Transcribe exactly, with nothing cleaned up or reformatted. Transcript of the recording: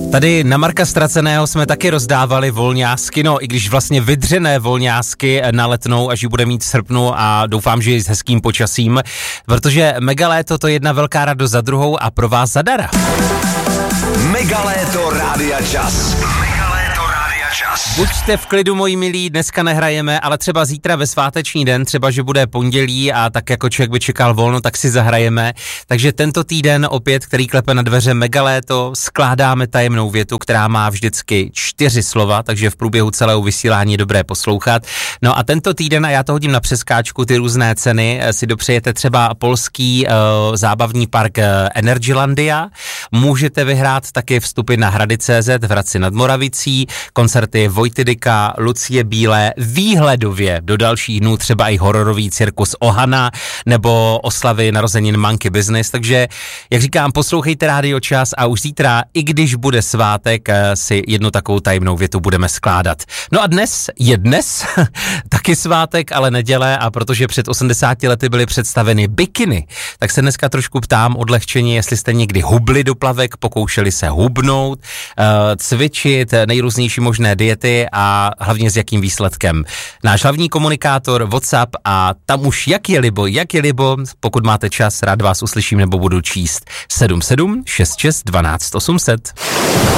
Tady na Marka Ztraceného jsme taky rozdávali volňásky, no i když vlastně vydřené volňásky na Letnou, až ji bude mít v srpnu a doufám, že i s hezkým počasím, protože Megaléto to je jedna velká radost za druhou a pro vás zadara. Megaléto Rádia Čas. Buďte v klidu, moji milí, dneska nehrajeme, ale třeba zítra ve sváteční den, třeba že bude pondělí a tak jako člověk by čekal volno, tak si zahrajeme. Takže tento týden opět, který klepe na dveře Megaléto, skládáme tajemnou větu, která má vždycky čtyři slova, takže v průběhu celého vysílání je dobré poslouchat. No a tento týden, a já to hodím na přeskáčku, ty různé ceny, si dopřejete třeba polský uh, zábavní park uh, Energylandia, můžete vyhrát taky vstupy na Hrady tečka cé zet v Hradci nad Moravicí, koncerty Vojty Dyka, Lucie Bílé, výhledově do dalších dnů třeba i hororový cirkus Ohana nebo oslavy narozenin Monkey Business, takže jak říkám, poslouchejte Rádio Čas a už zítra, i když bude svátek, si jednu takovou tajemnou větu budeme skládat. No a dnes je dnes taky svátek, ale neděle, a protože před osmdesáti lety byly představeny bikiny, tak se dneska trošku ptám odlehčeně, jestli jste někdy hubli do plavek, pokoušeli se hubnout, cvičit, nejrůznější možné diety a hlavně s jakým výsledkem. Náš hlavní komunikátor WhatsApp a tam už jak je libo, jak je libo, pokud máte čas, rád vás uslyším nebo budu číst sedm sedm šest šest dvanáct osm set.